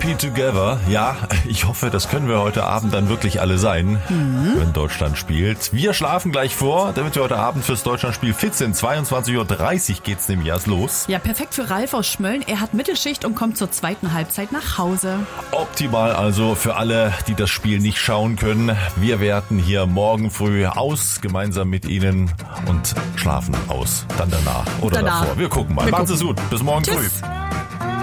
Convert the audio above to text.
Happy Together. Ja, ich hoffe, das können wir heute Abend dann wirklich alle sein, wenn Deutschland spielt. Wir schlafen gleich vor, damit wir heute Abend fürs Deutschlandspiel fit sind. 22:30 Uhr geht's nämlich erst los. Ja, perfekt für Ralf aus Schmölln. Er hat Mittelschicht und kommt zur zweiten Halbzeit nach Hause. Optimal also für alle, die das Spiel nicht schauen können. Wir werten hier morgen früh aus, gemeinsam mit Ihnen, und schlafen aus. Dann danach oder davor. Wir gucken mal. Machen Sie es gut. Bis morgen früh.